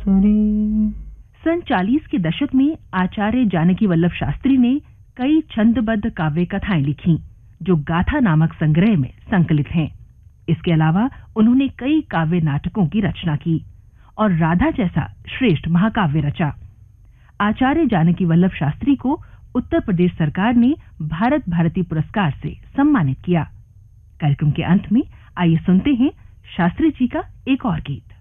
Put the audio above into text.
सन 40 के दशक में आचार्य जानकी वल्लभ शास्त्री ने कई छंदबद्ध काव्य कथाएं लिखी जो गाथा नामक संग्रह में संकलित हैं। इसके अलावा उन्होंने कई काव्य नाटकों की रचना की और राधा जैसा श्रेष्ठ महाकाव्य रचा। आचार्य जानकी वल्लभ शास्त्री को उत्तर प्रदेश सरकार ने भारत भारती पुरस्कार से सम्मानित किया। कार्यक्रम के अंत में आइए सुनते हैं शास्त्री जी का एक और गीत।